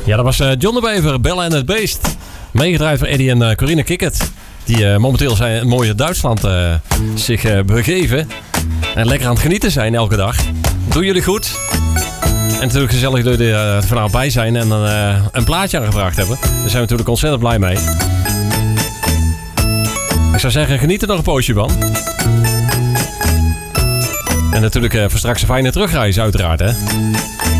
Ja, dat was John de Bever, Belle en het Beest. Meegedraaid door Eddie en Corine Kikkert. Die momenteel zijn het mooie Duitsland zich begeven. En lekker aan het genieten zijn elke dag. Doen jullie goed. En natuurlijk gezellig dat jullie er vanavond bij zijn en een plaatje aangebracht hebben. Daar zijn we natuurlijk ontzettend blij mee. Ik zou zeggen, geniet er nog een poosje van. En natuurlijk voor straks een fijne terugreis uiteraard, hè.